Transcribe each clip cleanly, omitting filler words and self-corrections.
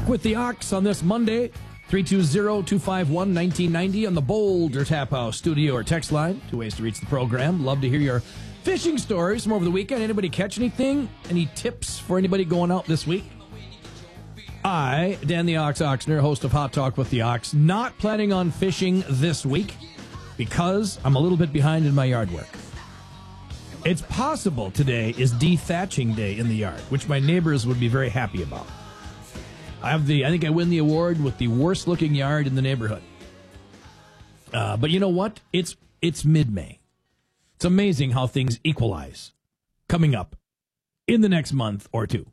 Talk with the Ox on this Monday, 320-251-1990 on the Boulder Tap House studio or text line. 2 ways to reach the program. Love to hear your fishing stories from over the weekend. Anybody catch anything? Any tips for anybody going out this week? I, Dan the Ox Oxner, host of Hot Talk with the Ox, not planning on fishing this week because I'm a little bit behind in my yard work. It's possible today is de-thatching day in the yard, which my neighbors would be very happy about. I think I win the award with the worst looking yard in the neighborhood. But you know what? It's mid-May. It's amazing how things equalize coming up in the next month or two.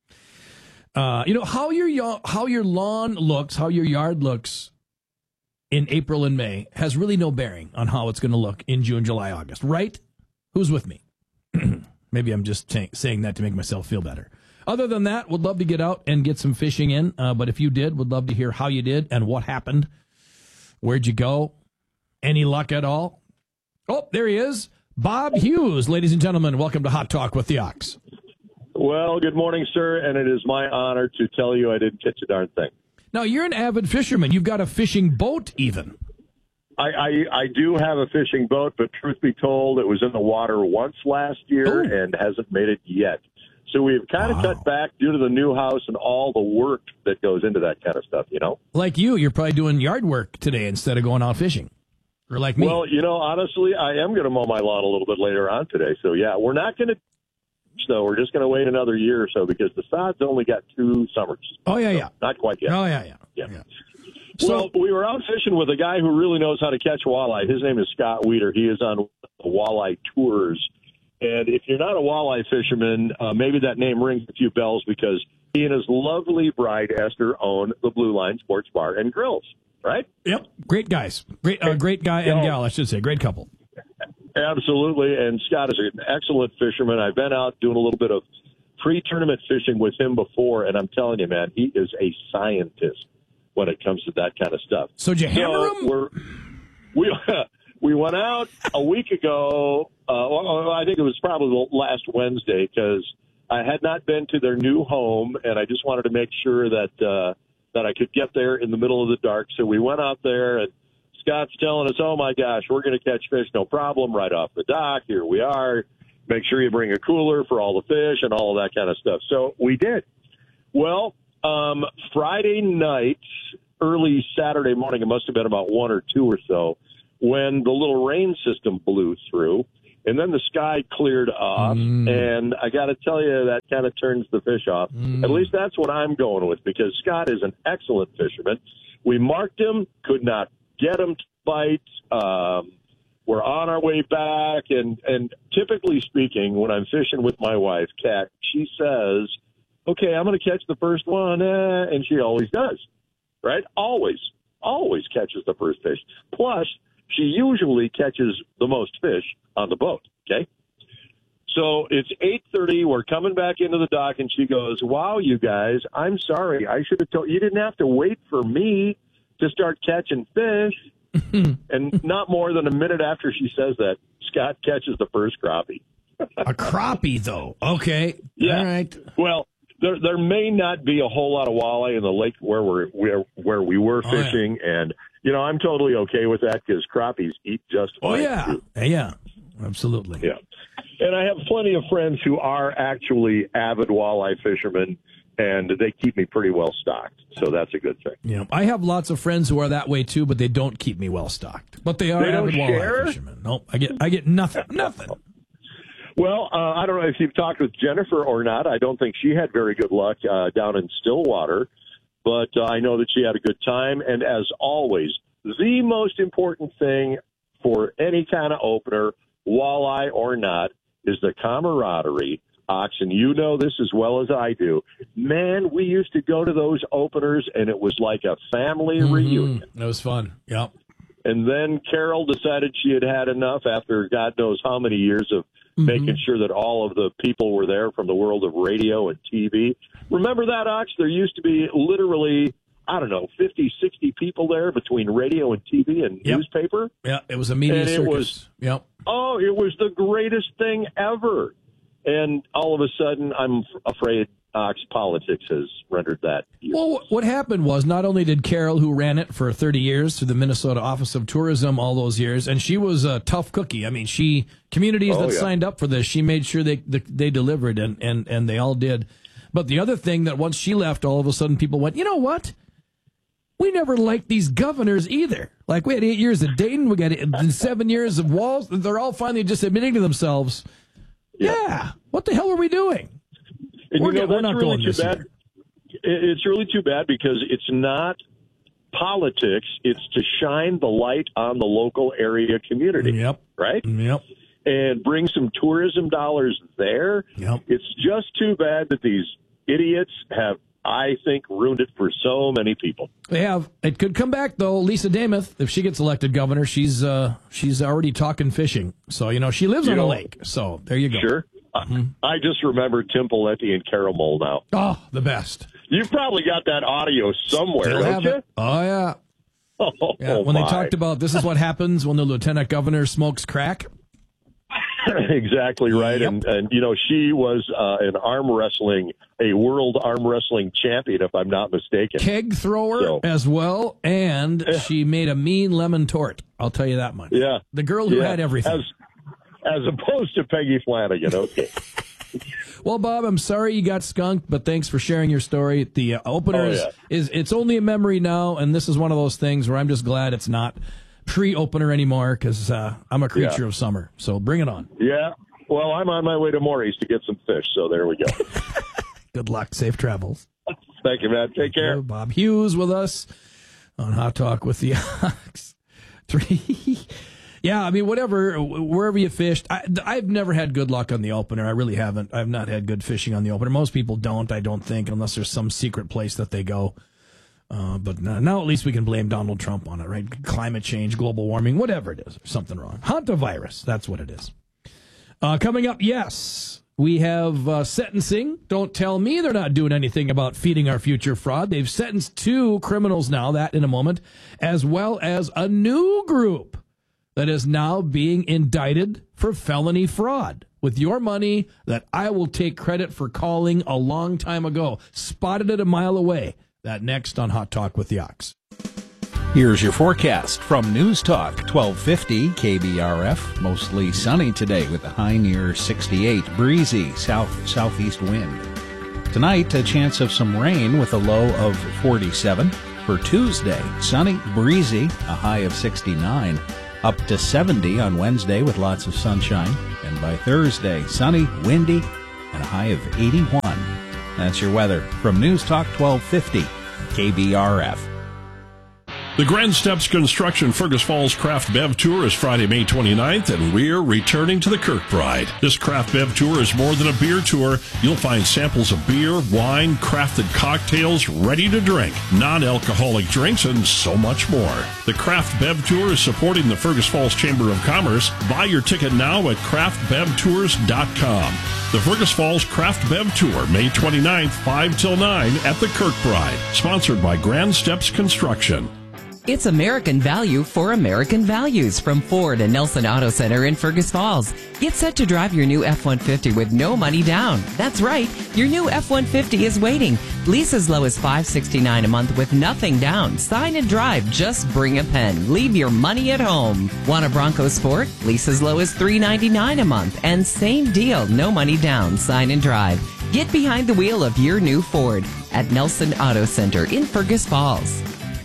How your lawn looks, how your yard looks in April and May has really no bearing on how it's going to look in June, July, August, right? Who's with me? Maybe I'm just saying that to make myself feel better. Other than that, would love to get out and get some fishing in. But if you did, would love to hear how you did and what happened. Where'd you go? Any luck at all? Oh, there he is. Bob Hughes, ladies and gentlemen. Welcome to Hot Talk with the Ox. Well, good morning, sir, and it is my honor to tell you I didn't catch a darn thing. Now, you're an avid fisherman. You've got a fishing boat even. I do have a fishing boat, but truth be told, it was in the water once last year and hasn't made it yet. So we've kind of cut back due to the new house and all the work that goes into that kind of stuff, you know? Like you're probably doing yard work today instead of going out fishing. Or like me. Well, honestly, I am going to mow my lawn a little bit later on today. So, yeah, we're not going to, though. We're just going to wait another year or so because the sod's only got 2 summers. Oh, yeah, so yeah. Not quite yet. Oh, yeah. Well, we were out fishing with a guy who really knows how to catch walleye. His name is Scott Weeder. He is on walleye tours. And if you're not a walleye fisherman, maybe that name rings a few bells because he and his lovely bride, Esther, own the Blue Line Sports Bar and Grills, right? Yep. Great guys. Great guy and gal, I should say. Great couple. Absolutely. And Scott is an excellent fisherman. I've been out doing a little bit of pre-tournament fishing with him before, and I'm telling you, man, he is a scientist when it comes to that kind of stuff. So did you hammer him? We went out a week ago. I think it was probably last Wednesday because I had not been to their new home, and I just wanted to make sure that I could get there in the middle of the dark. So we went out there, and Scott's telling us, oh, my gosh, we're going to catch fish, no problem, right off the dock. Here we are. Make sure you bring a cooler for all the fish and all of that kind of stuff. So we did. Well, Friday night, early Saturday morning, it must have been about 1 or 2 or so, when the little rain system blew through, and then the sky cleared off, and I got to tell you, that kind of turns the fish off. At least that's what I'm going with, because Scott is an excellent fisherman. We marked him, could not get him to bite. We're on our way back, and typically speaking, when I'm fishing with my wife, Kat, she says, okay, I'm going to catch the first one, and she always does, right? Always catches the first fish. Plus, she usually catches the most fish on the boat, okay? So it's 8:30. We're coming back into the dock, and she goes, wow, you guys, I'm sorry. I should have told you. Didn't have to wait for me to start catching fish. And not more than a minute after she says that, Scott catches the first crappie. A crappie, though. Okay. Yeah. All right. Well, there may not be a whole lot of walleye in the lake where we were fishing, and I'm totally okay with that because crappies eat just fine. Oh yeah, too. Yeah, absolutely. Yeah, and I have plenty of friends who are actually avid walleye fishermen, and they keep me pretty well stocked, so that's a good thing. Yeah, I have lots of friends who are that way too, but they don't keep me well stocked. But they are avid walleye fishermen. Nope, I get nothing. Well, I don't know if you've talked with Jennifer or not. I don't think she had very good luck down in Stillwater, but I know that she had a good time. And as always, the most important thing for any kind of opener, walleye or not, is the camaraderie. Ox, and you know this as well as I do. Man, we used to go to those openers, and it was like a family reunion. That was fun. Yep. And then Carol decided she had had enough after God knows how many years of making sure that all of the people were there from the world of radio and TV. Remember that, Ox? There used to be literally, 50, 60 people there between radio and TV and newspaper. Yeah, it was a media circus. It was the greatest thing ever. And all of a sudden, I'm afraid Ox politics has rendered that useless. Well, what happened was not only did Carol, who ran it for 30 years through the Minnesota Office of Tourism all those years, and she was a tough cookie. I mean, communities that signed up for this, she made sure they delivered, and they all did. But the other thing that once she left, all of a sudden people went, you know what? We never liked these governors either. Like, we had 8 years of Dayton, we got 7 years of Walz. They're all finally just admitting to themselves, yeah, what the hell are we doing? And we're that's not really going too this bad. year. It's really too bad because it's not politics. It's to shine the light on the local area community. Yep. Right? Yep. And bring some tourism dollars there. Yep. It's just too bad that these idiots have, I think, ruined it for so many people. They have. It could come back, though. Lisa Damuth, if she gets elected governor, she's already talking fishing. So, she lives on a lake. So there you go. Sure. I just remember Tim Pawlenty and Caramel now. Oh, the best. You've probably got that audio somewhere, Still don't have you? it. Oh, yeah. When they talked about this is what happens when the lieutenant governor smokes crack. Exactly right. Yep. And she was a world arm wrestling champion, if I'm not mistaken. Keg thrower as well, and she made a mean lemon tort. I'll tell you that much. Yeah. The girl who had everything. As opposed to Peggy Flanagan, okay. Well, Bob, I'm sorry you got skunked, but thanks for sharing your story. The opener it's only a memory now, and this is one of those things where I'm just glad it's not pre-opener anymore because I'm a creature of summer. So bring it on. Yeah. Well, I'm on my way to Maury's to get some fish, so there we go. Good luck. Safe travels. Thank you, man. Take care. Bob Hughes with us on Hot Talk with the Ox. 3. Yeah, I mean, wherever you fished. I've never had good luck on the opener. I really haven't. I've not had good fishing on the opener. Most people don't, I don't think, unless there's some secret place that they go. But now at least we can blame Donald Trump on it, right? Climate change, global warming, whatever it is. There's something wrong. Hantavirus, that's what it is. Coming up, yes, we have sentencing. Don't tell me they're not doing anything about feeding our future fraud. They've sentenced 2 criminals now, that in a moment, as well as a new group that is now being indicted for felony fraud with your money that I will take credit for calling a long time ago. Spotted it a mile away. That next on Hot Talk with the Ox. Here's your forecast from News Talk 1250 KBRF. Mostly sunny today with a high near 68. Breezy southeast wind. Tonight, a chance of some rain with a low of 47. For Tuesday, sunny, breezy, a high of 69. Up to 70 on Wednesday with lots of sunshine. And by Thursday, sunny, windy, and a high of 81. That's your weather from News Talk 1250 KBRF. The Grand Steps Construction Fergus Falls Craft Bev Tour is Friday, May 29th, and we're returning to the Kirkbride. This Craft Bev Tour is more than a beer tour. You'll find samples of beer, wine, crafted cocktails, ready to drink, non-alcoholic drinks, and so much more. The Craft Bev Tour is supporting the Fergus Falls Chamber of Commerce. Buy your ticket now at craftbevtours.com. The Fergus Falls Craft Bev Tour, May 29th, 5 till 9 at the Kirkbride. Sponsored by Grand Steps Construction. It's American value for American values from Ford and Nelson Auto Center in Fergus Falls. Get set to drive your new F-150 with no money down. That's right, your new F-150 is waiting. Lease as low as $569 a month with nothing down. Sign and drive, just bring a pen. Leave your money at home. Want a Bronco Sport? Lease as low as $399 a month. And same deal, no money down. Sign and drive. Get behind the wheel of your new Ford at Nelson Auto Center in Fergus Falls.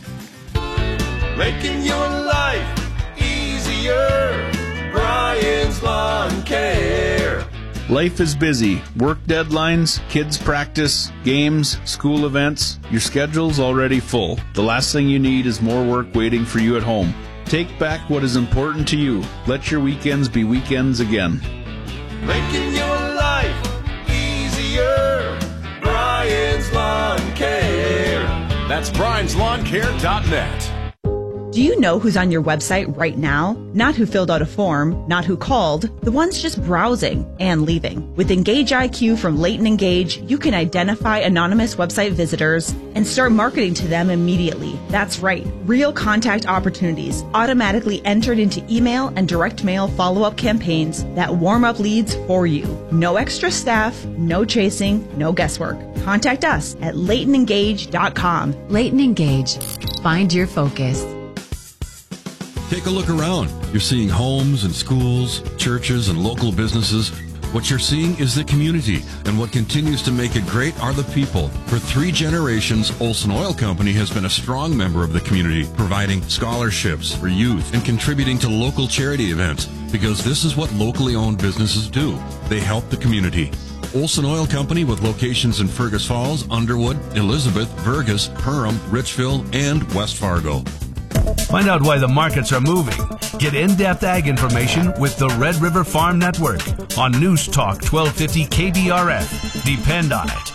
Making your life easier. Brian's Lawn Care. Life is busy. Work deadlines, kids practice, games, school events. Your schedule's already full. The last thing you need is more work waiting for you at home. Take back what is important to you. Let your weekends be weekends again. Making your life easier. Brian's Lawn Care. That's Brian'sLawnCare.net. Do you know who's on your website right now? Not who filled out a form, not who called, the ones just browsing and leaving. With Engage IQ from Leighton Engage, you can identify anonymous website visitors and start marketing to them immediately. That's right, real contact opportunities automatically entered into email and direct mail follow-up campaigns that warm up leads for you. No extra staff, no chasing, no guesswork. Contact us at LeightonEngage.com. Leighton Engage. Find your focus. Take a look around. You're seeing homes and schools, churches and local businesses. What you're seeing is the community, and what continues to make it great are the people. For 3 generations, Olson Oil Company has been a strong member of the community, providing scholarships for youth and contributing to local charity events, because this is what locally owned businesses do. They help the community. Olson Oil Company, with locations in Fergus Falls, Underwood, Elizabeth, Vergas, Perham, Richville, and West Fargo. Find out why the markets are moving. Get in-depth ag information with the Red River Farm Network on News Talk 1250 KBRF. Depend on it.